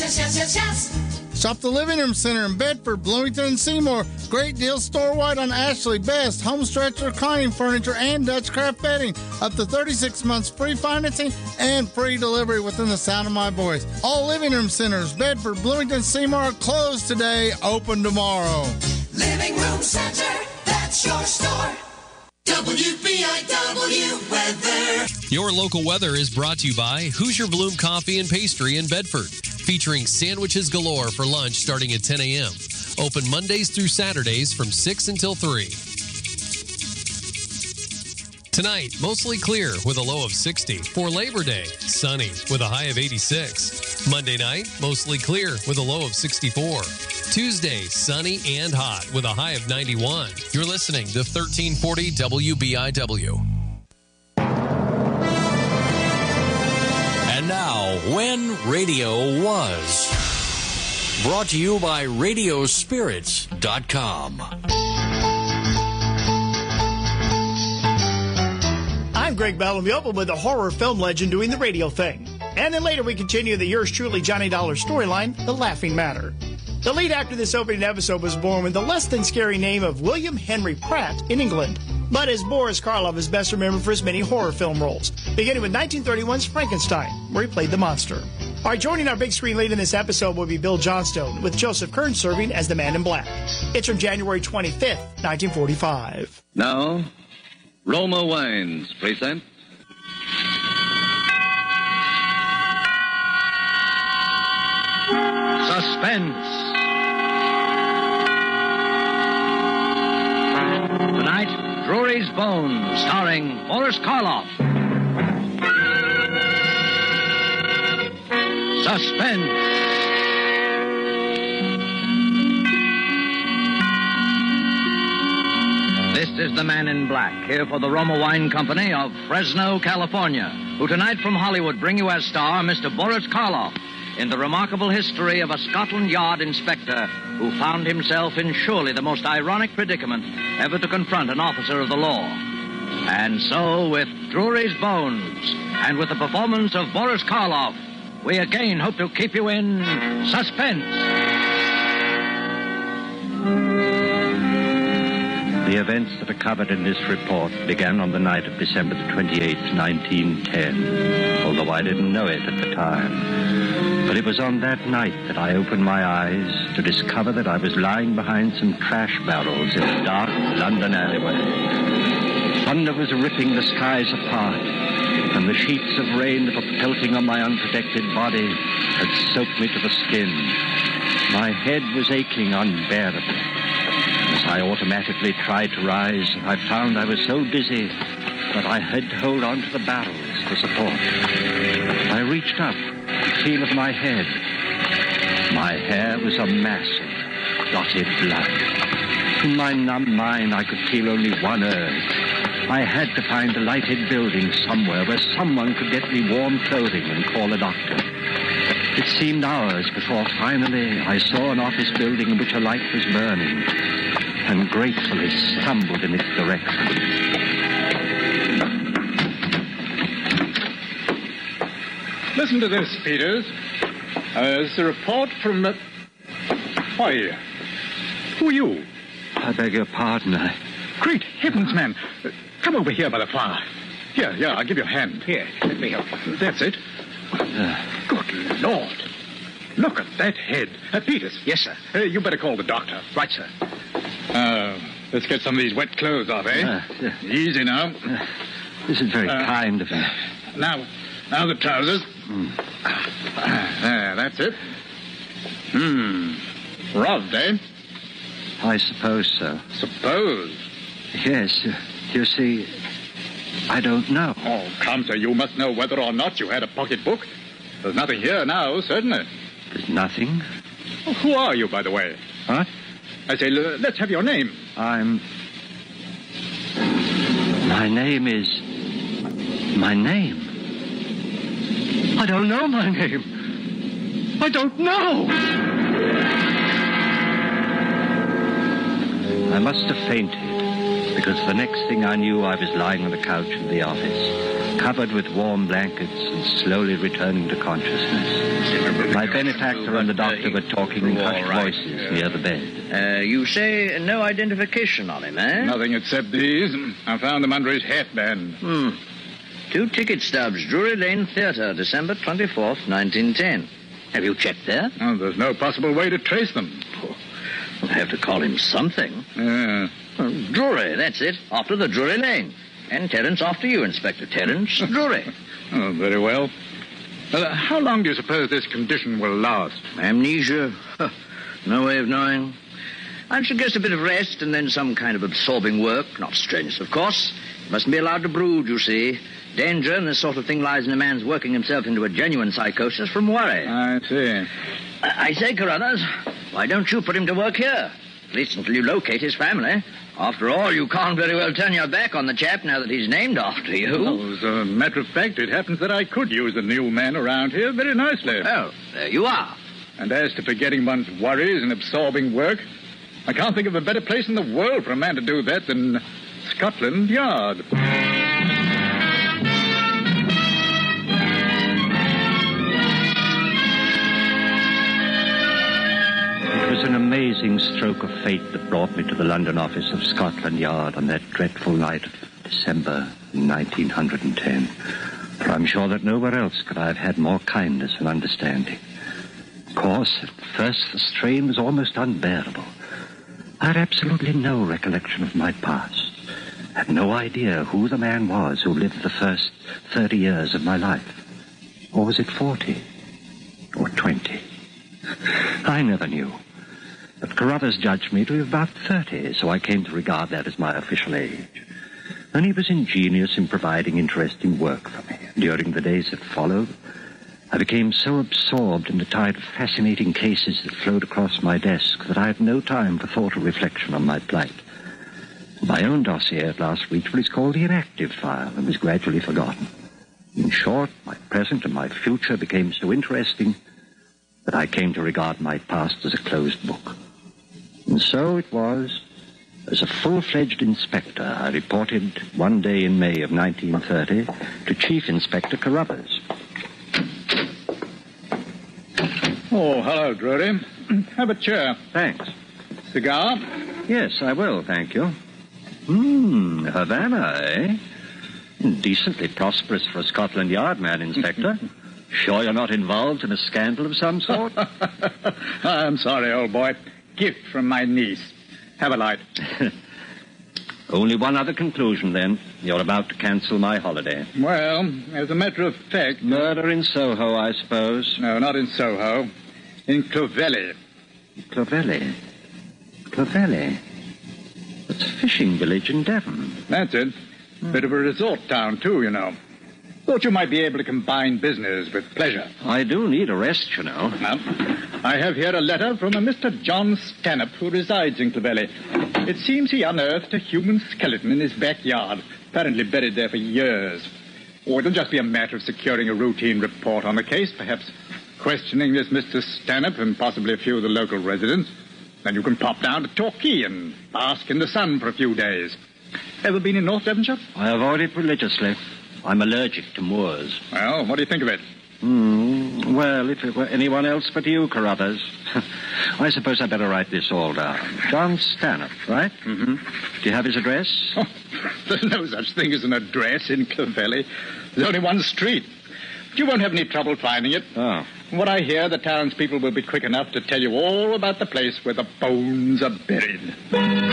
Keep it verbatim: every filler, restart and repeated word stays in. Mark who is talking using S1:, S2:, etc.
S1: yes, yes, yes, yes.
S2: Shop the Living Room Center in Bedford, Bloomington, and Seymour. Great deals store-wide on Ashley, Best, Home Stretch Reclining Furniture, and Dutch Craft Bedding. Up to thirty-six months free financing and free delivery within the sound of my voice. All Living Room Centers, Bedford, Bloomington, Seymour, are closed today, open tomorrow.
S1: Living Room Center, that's your store. W B I W weather.
S3: Your local weather is brought to you by Hoosier Bloom Coffee and Pastry in Bedford, featuring sandwiches galore for lunch starting at ten a.m. Open Mondays through Saturdays from six until three. Tonight, mostly clear with a low of sixty. For Labor Day, sunny with a high of eighty-six. Monday night, mostly clear with a low of sixty-four. Tuesday, sunny and hot with a high of ninety-one. You're listening to thirteen forty W B I W.
S4: And now, When Radio Was. Brought to you by radio spirits dot com.
S5: I'm Greg Bellamy with a horror film legend doing the radio thing. And then later we continue the yours truly Johnny Dollar storyline, The Laughing Matter. The lead actor of this opening episode was born with the less than scary name of William Henry Pratt in England. But as Boris Karloff is best remembered for his many horror film roles, beginning with nineteen thirty-one's Frankenstein, where he played the monster. All right, joining our big screen lead in this episode will be Bill Johnstone, with Joseph Kearns serving as the Man in Black. It's from January twenty-fifth, nineteen forty-five.
S6: Now, Roma Wines present Suspense. Tonight, Drury's Bones, starring Boris Karloff. Suspense. This is the Man in Black, here for the Roma Wine Company of Fresno, California, who tonight from Hollywood bring you as star Mister Boris Karloff in the remarkable history of a Scotland Yard inspector who found himself in surely the most ironic predicament ever to confront an officer of the law. And so, with Drury's Bones, and with the performance of Boris Karloff, we again hope to keep you in suspense.
S7: The events that are covered in this report began on the night of December the twenty-eighth, nineteen ten, although I didn't know it at the time. But it was on that night that I opened my eyes to discover that I was lying behind some trash barrels in a dark London alleyway. Thunder was ripping the skies apart, and the sheets of rain that were pelting on my unprotected body had soaked me to the skin. My head was aching unbearably. As I automatically tried to rise, I found I was so dizzy that I had to hold on to the barrels for support. I reached up to feel of my head. My hair was a mass of clotted blood. In my numb mind, I could feel only one urge. I had to find a lighted building somewhere where someone could get me warm clothing and call a doctor. It seemed hours before finally I saw an office building in which a light was burning, and gratefully stumbled in its direction.
S8: Listen to this, Peters. Uh, it's a report from... Uh... Why, who are you?
S7: I beg your pardon, I...
S8: Great heavens, man. Uh, come over here by the fire. Here, here, I'll give you a hand. Here, let me help you. That's it. Uh, Good Lord. Look at that head. Uh, Peters.
S9: Yes, sir.
S8: Uh, you better call the doctor.
S9: Right, sir.
S8: Uh, let's get some of these wet clothes off, eh?
S7: Uh, uh,
S8: Easy now.
S7: Uh, this is very uh, kind of you.
S8: Now, now the trousers.
S7: Mm.
S8: Uh, there, that's it. Hmm. Robbed, eh?
S7: I suppose so.
S8: Suppose?
S7: Yes. Uh, you see, I don't know.
S8: Oh, come, sir, you must know whether or not you had a pocketbook. There's nothing here now, certainly.
S7: There's nothing?
S8: Oh, who are you, by the way?
S7: What?
S8: I say, l- let's have your name.
S7: I'm... My name is... My name? I don't know my name. I don't know. I must have fainted, because the next thing I knew, I was lying on the couch in the office. covered with warm blankets and slowly returning to consciousness. My benefactor and the doctor were talking in hushed voices near the bed.
S6: Uh, you say no identification on him, eh?
S8: Nothing except these. I found them under his hatband.
S6: Hmm. Two ticket stubs, Drury Lane Theatre, December twenty-fourth, nineteen ten. Have you checked there?
S8: Oh, there's no possible way to trace them.
S6: Oh, I have to call him something.
S8: Yeah.
S6: Oh, Drury, that's it. After the Drury Lane. And Terence after you, Inspector Terence Drury.
S8: Oh, very well. Uh, how long do you suppose this condition will last?
S6: Amnesia? Huh. No way of knowing. I'd suggest a bit of rest and then some kind of absorbing work. Not strenuous, of course. You mustn't be allowed to brood, you see. Danger in this sort of thing lies in a man's working himself into a genuine psychosis from worry.
S8: I see.
S6: I, I say, Carruthers, why don't you put him to work here? At least until you locate his family. After all, you can't very well turn your back on the chap now that he's named after you.
S8: Well, as a matter of fact, it happens that I could use a new man around here very nicely.
S6: Oh, there you are.
S8: And as to forgetting one's worries and absorbing work, I can't think of a better place in the world for a man to do that than Scotland Yard.
S7: It was an amazing stroke of fate that brought me to the London office of Scotland Yard on that dreadful night of December nineteen ten. For I'm sure that nowhere else could I have had more kindness and understanding. Of course, at first the strain was almost unbearable. I had absolutely no recollection of my past. Had no idea who the man was who lived the first thirty years of my life. Or was it forty? Or twenty? I never knew. But Carruthers judged me to be about thirty, so I came to regard that as my official age. And he was ingenious in providing interesting work for me. During the days that followed, I became so absorbed in the tide of fascinating cases that flowed across my desk that I had no time for thought or reflection on my plight. My own dossier at last reached what is called the inactive file and was gradually forgotten. In short, my present and my future became so interesting that I came to regard my past as a closed book. And so it was, as a full-fledged inspector, I reported one day in May of nineteen thirty to Chief Inspector Carruthers.
S8: Oh, hello, Drury. Have a chair.
S7: Thanks.
S8: Cigar?
S7: Yes, I will, thank you. Hmm, Havana, eh? Decently prosperous for a Scotland Yard man, Inspector. Sure you're not involved in a scandal of some sort?
S8: I'm sorry, old boy. Gift from my niece. Have a light.
S7: Only one other conclusion, then. You're about to cancel my holiday.
S8: Well, as a matter of fact...
S7: Murder in Soho, I suppose.
S8: No, not in Soho. In Clovelly.
S7: Clovelly? Clovelly? That's a fishing village in Devon.
S8: That's it. Hmm. Bit of a resort town, too, you know. Thought you might be able to combine business with pleasure.
S7: I do need a rest, you know.
S8: Well, I have here a letter from a Mister John Stanhope who resides in Clovelly. It seems he unearthed a human skeleton in his backyard, apparently buried there for years. Or it'll just be a matter of securing a routine report on the case, perhaps questioning this Mister Stanhope and possibly a few of the local residents. Then you can pop down to Torquay and bask in the sun for a few days. Ever been in North Devonshire?
S7: I avoid it religiously. I'm allergic to moors.
S8: Well, what do you think of it?
S7: Hmm. Well, if it were anyone else but you, Carruthers. I suppose I'd better write this all down. John Stanhope, right?
S8: Mm-hmm.
S7: Do you have his address?
S8: Oh, there's no such thing as an address in Clovelly. There's only one street. But you won't have any trouble finding it.
S7: Oh.
S8: From what I hear, the townspeople will be quick enough to tell you all about the place where the bones are buried.